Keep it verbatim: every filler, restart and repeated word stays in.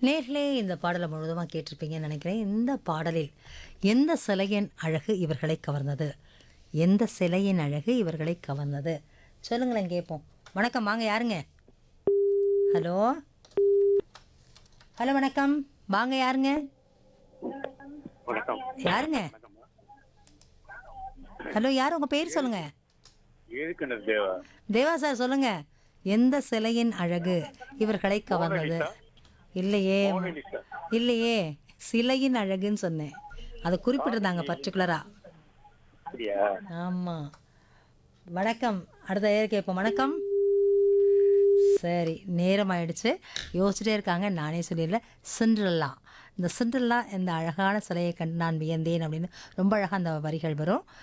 நேர்களே இந்த பாடலை முழுவதுமாக கேட்டிருப்பீங்கன்னு நினைக்கிறேன். இந்த பாடலில் எந்த சிலையின் அழகு இவர்களை கவர்ந்தது? எந்த சிலையின் அழகு இவர்களை கவர்ந்தது? சொல்லுங்களேன் கேட்போம். வணக்கம், வாங்க, யாருங்க? ஹலோ ஹலோ வணக்கம், வாங்க, யாருங்க? வணக்கம். யாருங்க? ஹலோ, யார்? உங்கள் பேர் சொல்லுங்க. ஏழுக்கிணறு தேவா. தேவா சார் சொல்லுங்க. எந்த சிலையின் அழகு இவர்களை கவர்ந்தது? மோனலிசா? இல்லையே, மோனலிசா. இல்லையே, சிலையின் அழகுன்னு சொன்னேன். அதை குறிப்பிட்டிருந்தாங்க பர்டிகுலரா. அப்படியா? ஆமாம். வணக்கம். அடுத்த ஏர் கேட்போம். வணக்கம். சரி, நேரம் ஆயிடுச்சு. யோசிச்சுட்டே இருக்காங்க, நானே சொல்லிடல. சிண்ட்ரெல்லா. இந்த சிண்ட்ரெல்லா இந்த அழகான சிலையை கண்டு நான் வியந்தேன் அப்படின்னு ரொம்ப அழகாக அந்த வரிகள் வரும்.